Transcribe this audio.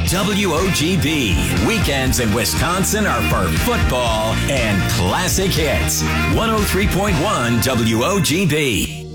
WOGB. Weekends in Wisconsin are for football and classic hits. 103.1 WOGB.